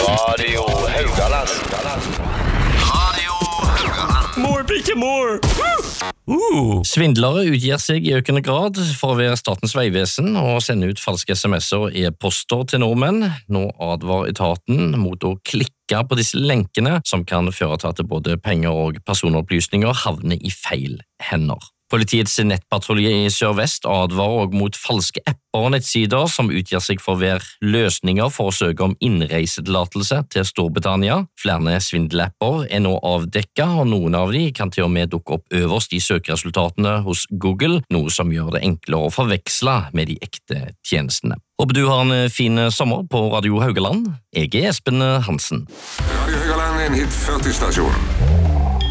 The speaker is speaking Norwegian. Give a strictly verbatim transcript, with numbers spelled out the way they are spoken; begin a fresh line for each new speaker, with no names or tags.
Radio Haugaland. Radio Haugaland.
More, bitte more! Uh. Svindlere utgir seg i økende grad for å være Statens vegvesen og sende ut falske sms'er og e-poster til nordmenn. Nå advarer etaten mot å klikke på disse lenkene, som kan føre til at både penger og personopplysninger havner i feil hender. Politiets nettpatrulje i Sør-Vest advarer også mot falske apper og nettsider som utgir seg for å være løsninger for å søke om innreisetillatelse til Storbritannia. Flere svindelapper er nå avdekket, og noen av de kan til og med dukke opp øverst i søkeresultatene hos Google, noe som gjør det enklere å forveksle med de ekte tjenestene. Håper du har en fin sommer på Radio Haugaland. Jeg er Espen Hansen.
Radio Haugaland er en hit førti-stasjon.